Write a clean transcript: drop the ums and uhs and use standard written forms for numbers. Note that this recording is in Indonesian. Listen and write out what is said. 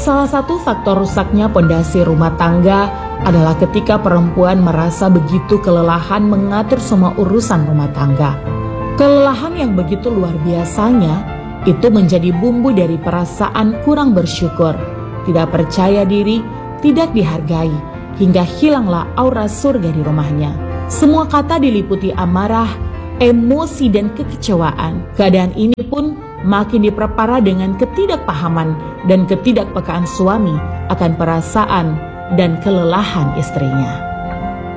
Salah satu faktor rusaknya pondasi rumah tangga adalah ketika perempuan merasa begitu kelelahan mengatur semua urusan rumah tangga. Kelelahan yang begitu luar biasanya itu menjadi bumbu dari perasaan kurang bersyukur, tidak percaya diri, tidak dihargai, hingga hilanglah aura surga di rumahnya. Semua kata diliputi amarah, emosi, dan kekecewaan. Keadaan ini pun makin diperparah dengan ketidakpahaman dan ketidakpekaan suami akan perasaan dan kelelahan istrinya.